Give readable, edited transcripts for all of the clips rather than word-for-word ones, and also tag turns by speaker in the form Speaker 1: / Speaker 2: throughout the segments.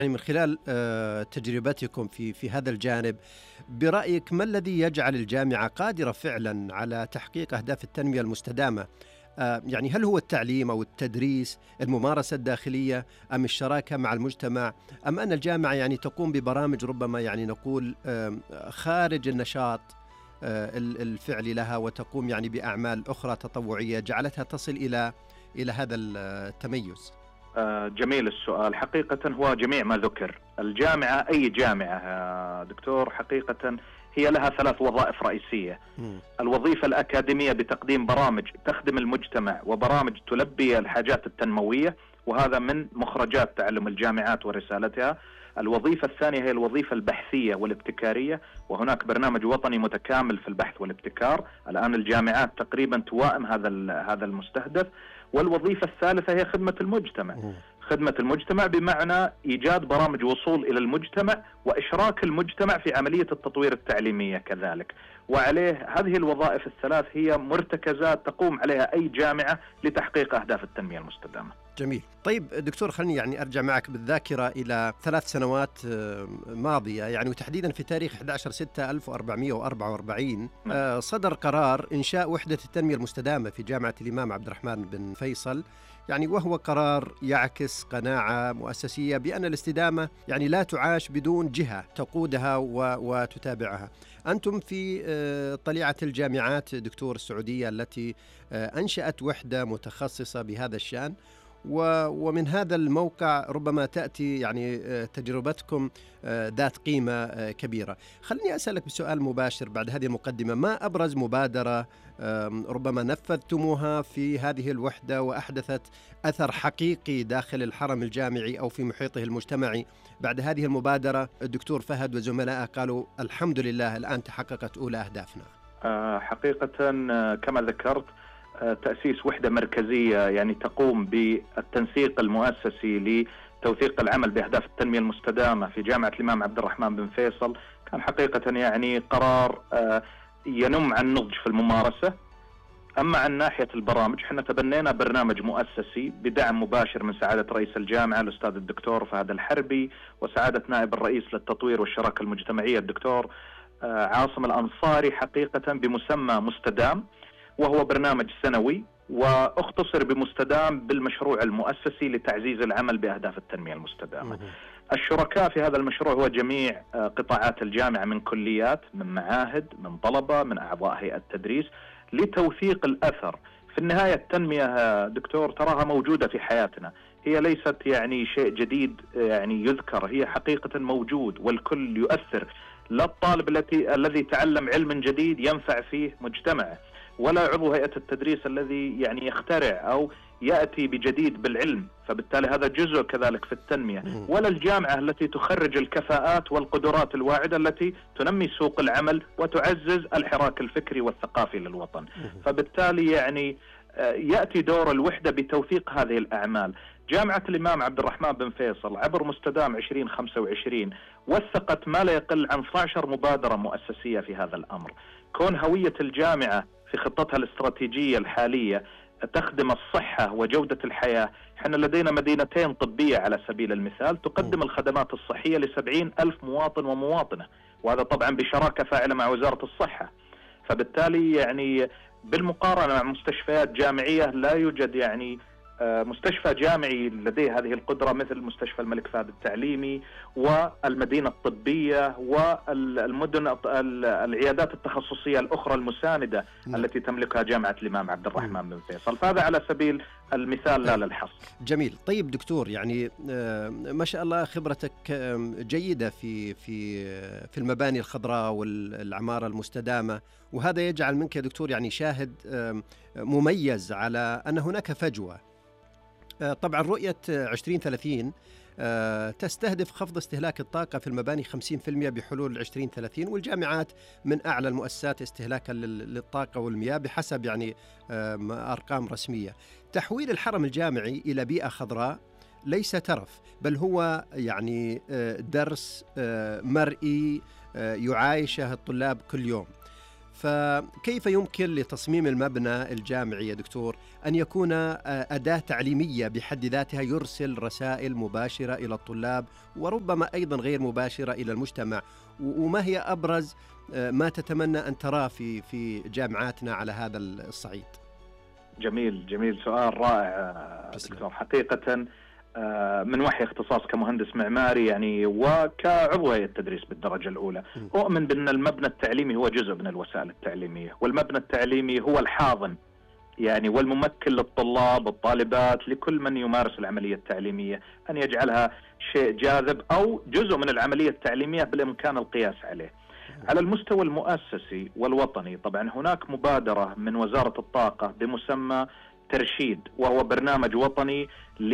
Speaker 1: يعني من خلال تجربتكم في هذا الجانب، برأيك ما الذي يجعل الجامعة قادرة فعلا على تحقيق أهداف التنمية المستدامة؟ يعني هل هو التعليم أو التدريس، الممارسة الداخلية، أم الشراكة مع المجتمع، أم أن الجامعة يعني تقوم ببرامج ربما يعني نقول خارج النشاط الفعلي لها، وتقوم يعني بأعمال أخرى تطوعية جعلتها تصل إلى هذا التميز؟
Speaker 2: جميل السؤال. حقيقة هو جميع ما ذكر. الجامعة، أي جامعة دكتور، حقيقة هي لها 3 وظائف رئيسية. الوظيفة الأكاديمية بتقديم برامج تخدم المجتمع وبرامج تلبي الحاجات التنموية، وهذا من مخرجات تعلم الجامعات ورسالتها. الوظيفة الثانية هي الوظيفة البحثية والابتكارية، وهناك برنامج وطني متكامل في البحث والابتكار. الآن الجامعات تقريبا توائم هذا المستهدف. والوظيفة الثالثة هي خدمة المجتمع. خدمة المجتمع بمعنى إيجاد برامج وصول إلى المجتمع وإشراك المجتمع في عملية التطوير التعليمية كذلك. وعليه هذه الوظائف الثلاث هي مرتكزات تقوم عليها أي جامعة لتحقيق أهداف التنمية المستدامة.
Speaker 1: جميل. طيب دكتور، خليني يعني أرجع معك بالذاكرة إلى 3 سنوات ماضية، يعني وتحديدا في تاريخ 11/6/1444 صدر قرار إنشاء وحدة التنمية المستدامة في جامعة الإمام عبد الرحمن بن فيصل، يعني وهو قرار يعكس قناعة مؤسسية بأن الاستدامة يعني لا تعاش بدون جهة تقودها وتتابعها. أنتم في طليعة الجامعات دكتور السعودية التي أنشأت وحدة متخصصة بهذا الشأن، ومن هذا الموقع ربما تأتي يعني تجربتكم ذات قيمة كبيرة. خليني أسألك بسؤال مباشر بعد هذه المقدمة: ما أبرز مبادرة ربما نفذتموها في هذه الوحدة وأحدثت أثر حقيقي داخل الحرم الجامعي أو في محيطه المجتمعي؟ بعد هذه المبادرة الدكتور فهد وزملائه قالوا الحمد لله الآن تحققت أولى أهدافنا.
Speaker 2: حقيقة كما ذكرت، تأسيس وحدة مركزية يعني تقوم بالتنسيق المؤسسي لتوثيق العمل بأهداف التنمية المستدامة في جامعة الإمام عبد الرحمن بن فيصل كان حقيقة يعني قرار ينم عن نضج في الممارسة. أما عن ناحية البرامج، احنا تبنينا برنامج مؤسسي بدعم مباشر من سعادة رئيس الجامعة الأستاذ الدكتور فهد الحربي، وسعادة نائب الرئيس للتطوير والشراكة المجتمعية الدكتور عاصم الأنصاري، حقيقة بمسمى مستدام، وهو برنامج سنوي واختصر بمستدام بالمشروع المؤسسي لتعزيز العمل بأهداف التنمية المستدامة. الشركاء في هذا المشروع هو جميع قطاعات الجامعة، من كليات، من معاهد، من طلبة، من أعضاء هيئة تدريس، لتوثيق الأثر. في النهاية التنمية دكتور تراها موجودة في حياتنا، هي ليست يعني شيء جديد يعني يذكر، هي حقيقة موجود والكل يؤثر. لا الطالب الذي تعلم علم جديد ينفع فيه مجتمعه، ولا عضو هيئة التدريس الذي يعني يخترع أو يأتي بجديد بالعلم، فبالتالي هذا جزء كذلك في التنمية، ولا الجامعة التي تخرج الكفاءات والقدرات الواعدة التي تنمي سوق العمل وتعزز الحراك الفكري والثقافي للوطن. فبالتالي يعني يأتي دور الوحدة بتوثيق هذه الأعمال. جامعة الإمام عبد الرحمن بن فيصل عبر مستدام 2025 وثقت ما لا يقل عن 12 مبادرة مؤسسية في هذا الأمر. كون هوية الجامعة في خطتها الاستراتيجية الحالية تخدم الصحة وجودة الحياة، احنا لدينا مدينتين طبية على سبيل المثال تقدم الخدمات الصحية ل70,000 مواطن ومواطنة، وهذا طبعا بشراكة فاعلة مع وزارة الصحة. فبالتالي يعني بالمقارنة مع مستشفيات جامعية لا يوجد يعني مستشفى جامعي لديه هذه القدرة مثل مستشفى الملك فهد التعليمي والمدينة الطبية والمدن العيادات التخصصية الأخرى المساندة التي تملكها جامعة الإمام عبد الرحمن بن فيصل. فهذا على سبيل المثال لا للحصر.
Speaker 1: جميل. طيب دكتور، يعني ما شاء الله خبرتك جيدة في المباني الخضراء والعمارة المستدامة، وهذا يجعل منك يا دكتور يعني شاهد مميز على أن هناك فجوة. طبعا رؤية 2030 تستهدف خفض استهلاك الطاقة في المباني 50% بحلول 2030، والجامعات من أعلى المؤسسات استهلاكا للطاقة والمياه بحسب يعني أرقام رسمية. تحويل الحرم الجامعي إلى بيئة خضراء ليس ترف، بل هو يعني درس مرئي يعايشه الطلاب كل يوم. فكيف يمكن لتصميم المبنى الجامعي يا دكتور أن يكون أداة تعليمية بحد ذاتها، يرسل رسائل مباشرة إلى الطلاب وربما أيضا غير مباشرة إلى المجتمع؟ وما هي أبرز ما تتمنى أن تراه في جامعاتنا على هذا الصعيد؟
Speaker 2: جميل سؤال رائع دكتور. حقيقة من وحي اختصاص كمهندس معماري يعني وكعضو هيئة التدريس بالدرجة الأولى، أؤمن بأن المبنى التعليمي هو جزء من الوسائل التعليمية، والمبنى التعليمي هو الحاضن يعني والممكن للطلاب والطالبات لكل من يمارس العملية التعليمية أن يجعلها شيء جاذب أو جزء من العملية التعليمية بالإمكان القياس عليه. على المستوى المؤسسي والوطني طبعا هناك مبادرة من وزارة الطاقة بمسمى ترشيد، وهو برنامج وطني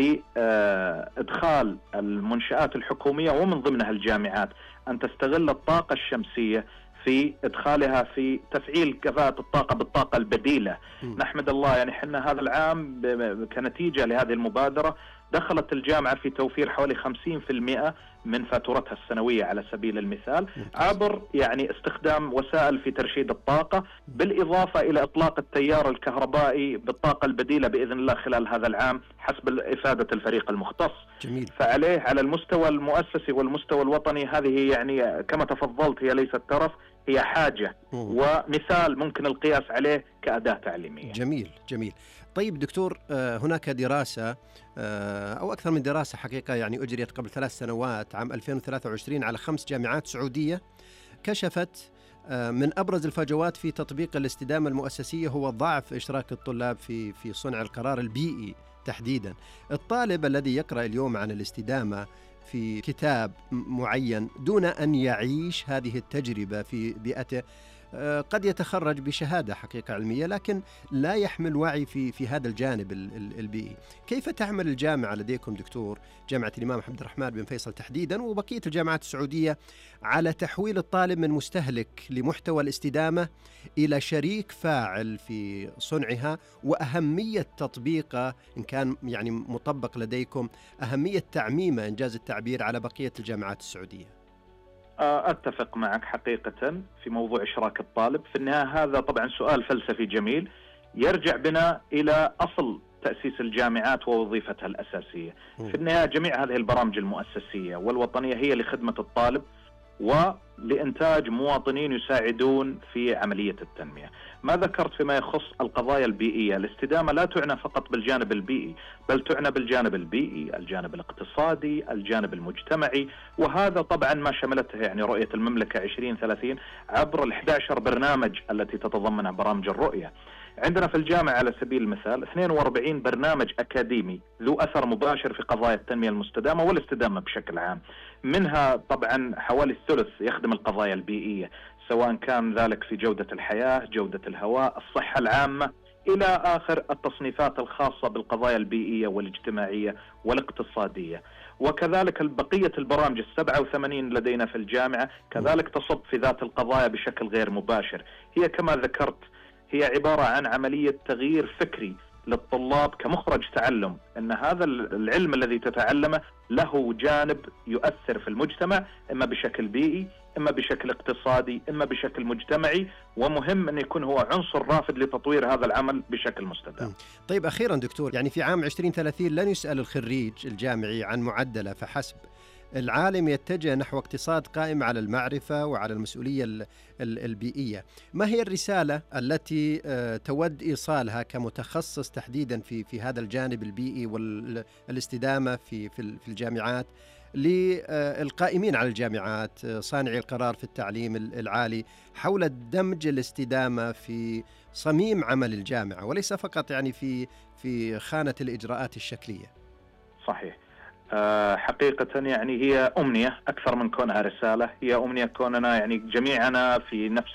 Speaker 2: لإدخال المنشآت الحكومية ومن ضمنها الجامعات أن تستغل الطاقة الشمسية في إدخالها في تفعيل كفاءة الطاقة بالطاقة البديلة. نحمد الله يعني حنا هذا العام كنتيجة لهذه المبادرة دخلت الجامعة في توفير حوالي 50% من فاتورتها السنوية على سبيل المثال عبر يعني استخدام وسائل في ترشيد الطاقة، بالإضافة إلى إطلاق التيار الكهربائي بالطاقة البديلة بإذن الله خلال هذا العام حسب إفادة الفريق المختص.
Speaker 1: جميل.
Speaker 2: فعليه على المستوى المؤسسي والمستوى الوطني هذه يعني كما تفضلت هي ليست ترف، هي حاجة ومثال ممكن القياس عليه كأداة تعليمية.
Speaker 1: جميل. طيب دكتور، هناك دراسة أو أكثر من دراسة حقيقة يعني أجريت قبل 3 سنوات عام 2023 على 5 جامعات سعودية، كشفت من أبرز الفجوات في تطبيق الاستدامة المؤسسية هو ضعف إشراك الطلاب في صنع القرار البيئي تحديدا. الطالب الذي يقرأ اليوم عن الاستدامة في كتاب معين دون أن يعيش هذه التجربة في بيئته قد يتخرج بشهادة حقيقة علمية لكن لا يحمل وعي في هذا الجانب البيئي. كيف تعمل الجامعة لديكم دكتور، جامعة الإمام عبد الرحمن بن فيصل تحديدا وبقية الجامعات السعودية، على تحويل الطالب من مستهلك لمحتوى الاستدامة إلى شريك فاعل في صنعها، وأهمية تطبيقه إن كان يعني مطبق لديكم، أهمية تعميمه إنجاز التعبير على بقية الجامعات السعودية؟
Speaker 2: أتفق معك حقيقة في موضوع إشراك الطالب. في النهاية هذا طبعا سؤال فلسفي جميل يرجع بنا إلى أصل تأسيس الجامعات ووظيفتها الأساسية. في النهاية جميع هذه البرامج المؤسسية والوطنية هي لخدمة الطالب ولإنتاج مواطنين يساعدون في عملية التنمية. ما ذكرت فيما يخص القضايا البيئية، الاستدامة لا تعنى فقط بالجانب البيئي بل تعنى بالجانب البيئي، الجانب الاقتصادي، الجانب المجتمعي، وهذا طبعا ما شملته يعني رؤية المملكة 2030 عبر ال11 برنامج التي تتضمنها برامج الرؤية. عندنا في الجامعة على سبيل المثال 42 برنامج أكاديمي ذو أثر مباشر في قضايا التنمية المستدامة والاستدامة بشكل عام، منها طبعا حوالي الثلث يخدم القضايا البيئية، سواء كان ذلك في جودة الحياة، جودة الهواء، الصحة العامة، إلى آخر التصنيفات الخاصة بالقضايا البيئية والاجتماعية والاقتصادية. وكذلك بقية البرامج 87 لدينا في الجامعة كذلك تصب في ذات القضايا بشكل غير مباشر. هي كما ذكرت هي عبارة عن عملية تغيير فكري للطلاب كمخرج تعلم، أن هذا العلم الذي تتعلمه له جانب يؤثر في المجتمع، إما بشكل بيئي، إما بشكل اقتصادي، إما بشكل مجتمعي، ومهم أن يكون هو عنصر رافد لتطوير هذا العمل بشكل مستدام.
Speaker 1: طيب أخيرا دكتور، يعني في عام 2030 لن يسأل الخريج الجامعي عن معدله فحسب، العالم يتجه نحو اقتصاد قائم على المعرفة وعلى المسؤولية البيئية. ما هي الرسالة التي تود إيصالها كمتخصص تحديدا في هذا الجانب البيئي والاستدامة في الجامعات للقائمين على الجامعات، صانعي القرار في التعليم العالي، حول دمج الاستدامة في صميم عمل الجامعة وليس فقط يعني في خانة الإجراءات الشكلية؟
Speaker 2: صحيح. حقيقة يعني هي أمنية أكثر من كونها رسالة، هي أمنية كوننا يعني جميعنا في نفس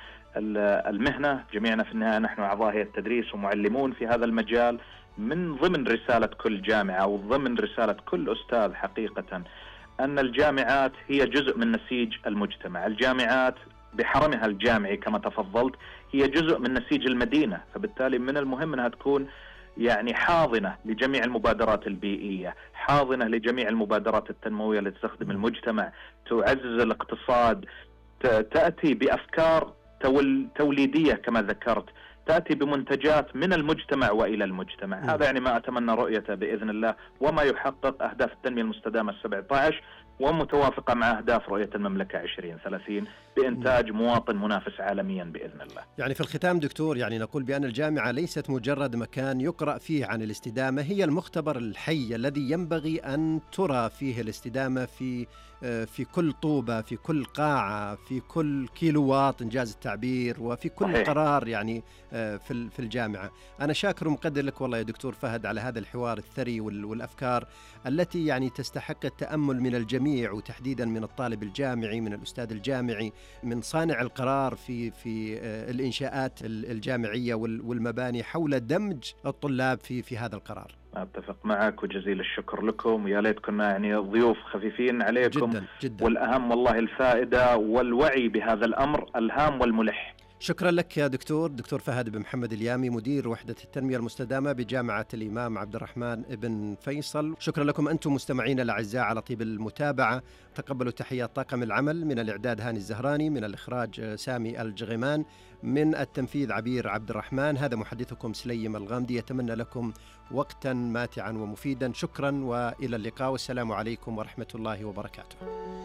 Speaker 2: المهنة، جميعنا في النهاية نحن أعضاء هيئة التدريس ومعلمون في هذا المجال، من ضمن رسالة كل جامعة وضمن رسالة كل أستاذ حقيقة أن الجامعات هي جزء من نسيج المجتمع. الجامعات بحرمها الجامعي كما تفضلت هي جزء من نسيج المدينة، فبالتالي من المهم أنها تكون يعني حاضنة لجميع المبادرات البيئية، حاضنة لجميع المبادرات التنموية التي تخدم المجتمع، تعزز الاقتصاد، تأتي بأفكار توليدية كما ذكرت، تأتي بمنتجات من المجتمع وإلى المجتمع. هذا يعني ما أتمنى رؤيته بإذن الله، وما يحقق أهداف التنمية المستدامة 17 ومتوافقة مع أهداف رؤية المملكة 2030 بإنتاج مواطن منافس عالميا بإذن الله.
Speaker 1: يعني في الختام دكتور، يعني نقول بأن الجامعة ليست مجرد مكان يقرأ فيه عن الاستدامة، هي المختبر الحي الذي ينبغي أن ترى فيه الاستدامة في كل طوبة، في كل قاعة، في كل كيلووات إنجاز التعبير، وفي كل
Speaker 2: صحيح.
Speaker 1: قرار يعني في الجامعة. أنا شاكر ومقدر لك والله يا دكتور فهد على هذا الحوار الثري والأفكار التي يعني تستحق التأمل من الجميع، وتحديدا من الطالب الجامعي، من الأستاذ الجامعي، من صانع القرار في الإنشاءات الجامعية والمباني، حول دمج الطلاب في هذا القرار.
Speaker 2: أتفق معك وجزيل الشكر لكم، ويا ليت كنا يعني ضيوف خفيفين عليكم
Speaker 1: جدا جدا.
Speaker 2: والأهم والله الفائدة والوعي بهذا الأمر الهام والملح.
Speaker 1: شكرا لك يا دكتور فهد بن محمد اليامي، مدير وحدة التنمية المستدامة بجامعة الإمام عبد الرحمن بن فيصل. شكرا لكم أنتم مستمعين الأعزاء على طيب المتابعة. تقبلوا تحيات طاقم العمل، من الإعداد هاني الزهراني، من الإخراج سامي الجغيمان، من التنفيذ عبير عبد الرحمن. هذا محدثكم سليم الغامدي، يتمنى لكم وقتا ماتعا ومفيدا. شكرا وإلى اللقاء، والسلام عليكم ورحمة الله وبركاته.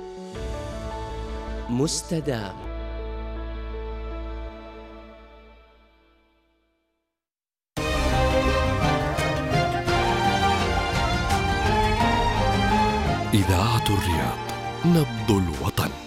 Speaker 3: مستدام. إذاعة الرياض، نبض الوطن.